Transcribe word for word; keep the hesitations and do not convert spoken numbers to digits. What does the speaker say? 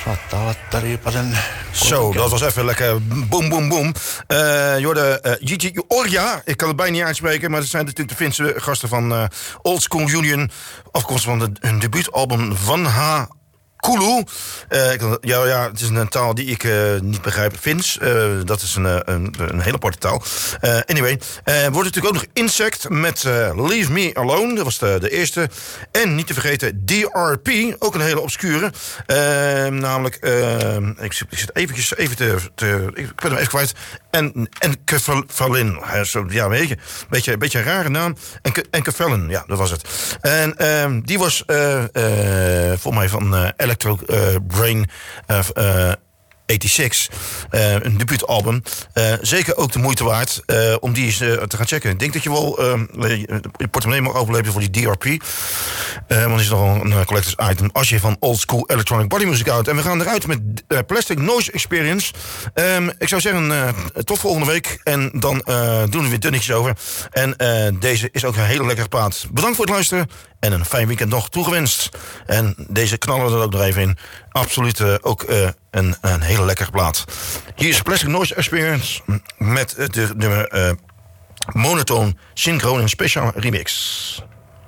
Zo, dat was even lekker boem, boem, boem. Uh, je hoorde uh, Gigi Orja. Ik kan het bijna niet uitspreken, maar het zijn natuurlijk de Finse gasten van uh, Old School Union. Afkomstig van de, hun debuutalbum Van Ha Kulu. Uh, ja, ja, het is een taal die ik uh, niet begrijp. Fins, uh, dat is een, een, een hele aparte taal. Uh, anyway, uh, wordt natuurlijk ook nog Insect met uh, Leave Me Alone. Dat was de, de eerste. En niet te vergeten D R P, ook een hele obscure. Uh, namelijk, uh, ik, zit, ik zit eventjes even te, te... Ik ben hem even kwijt. En, en Kefalin. Ja, weet je, beetje, beetje een rare naam. En, en Kefalin, ja, dat was het. En uh, die was uh, uh, voor mij van uh, Electro uh, Brain uh, uh, eenenzestig. Uh, een debuutalbum. Uh, zeker ook de moeite waard uh, om die eens uh, te gaan checken. Ik denk dat je wel uh, je portemonnee mag overleven voor die D R P. Uh, want het is nog een uh, collectors item als je van old school electronic body music houdt. En we gaan eruit met uh, Plastic Noise Experience. Um, ik zou zeggen, uh, tot volgende week. En dan uh, doen we weer dunnetjes over. En uh, deze is ook een hele lekkere plaat. Bedankt voor het luisteren. En een fijn weekend nog toegewenst. En deze knallen we er ook nog even in. Absoluut uh, ook uh, een, een hele lekkere plaat. Hier is Plastic Noise Experience met de nummer uh, Monotone Synchroon en Special Remix.